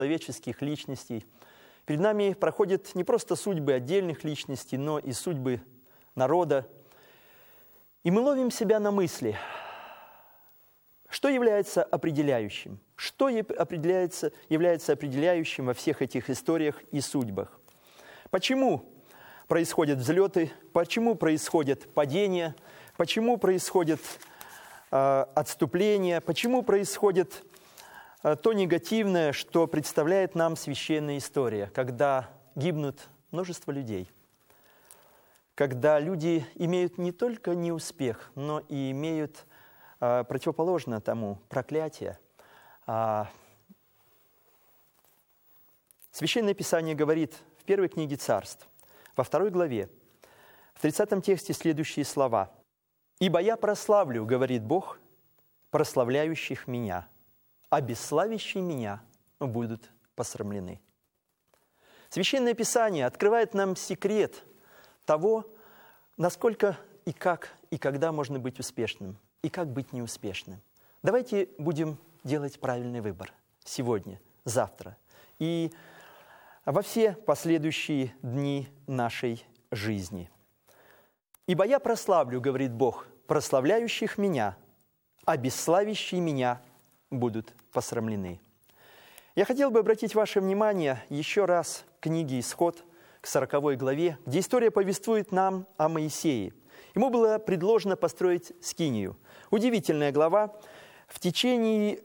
человеческих личностей. Перед нами проходят не просто судьбы отдельных личностей, но и судьбы народа. И мы ловим себя на мысли, что является определяющим, что является определяющим во всех этих историях и судьбах. Почему происходят взлеты, почему происходят падения, почему происходит отступление, почему происходит то негативное, что представляет нам священная история, когда гибнут множество людей, когда люди имеют не только неуспех, но и имеют противоположно тому проклятие. Священное Писание говорит в первой книге Царств, во 2 главе, в 30 тексте следующие слова. «Ибо я прославлю, говорит Бог, прославляющих меня, а бесславящие меня будут посрамлены». Священное Писание открывает нам секрет того, насколько и как, и когда можно быть успешным, и как быть неуспешным. Давайте будем делать правильный выбор сегодня, завтра и во все последующие дни нашей жизни. «Ибо я прославлю, говорит Бог, прославляющих меня, а бесславящие меня будут посрамлены». Я хотел бы обратить ваше внимание еще раз к книге «Исход», к 40 главе, где история повествует нам о Моисее. Ему было предложено построить скинию. Удивительная глава. В течение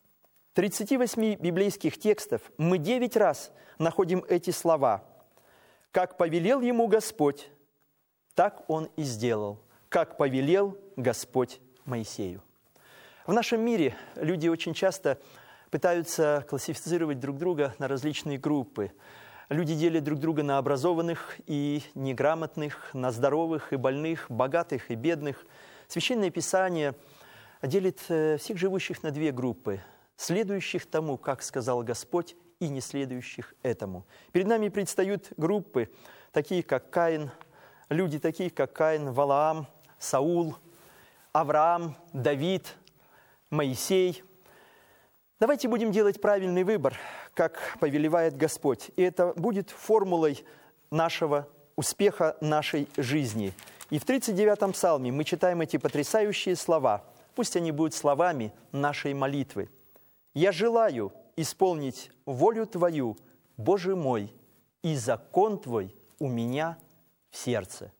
38 библейских текстов мы 9 раз находим эти слова. «Как повелел ему Господь, так он и сделал, как повелел Господь Моисею». В нашем мире люди очень часто пытаются классифицировать друг друга на различные группы. Люди делят друг друга на образованных и неграмотных, на здоровых и больных, богатых и бедных. Священное Писание делит всех живущих на 2 группы, следующих тому, как сказал Господь, и не следующих этому. Перед нами предстают группы, такие как Каин, люди такие как Каин, Валаам, Саул, Авраам, Давид, Моисей. Давайте будем делать правильный выбор, как повелевает Господь. И это будет формулой нашего успеха нашей жизни. И в 39-м псалме мы читаем эти потрясающие слова. Пусть они будут словами нашей молитвы. «Я желаю исполнить волю Твою, Боже мой, и закон Твой у меня в сердце».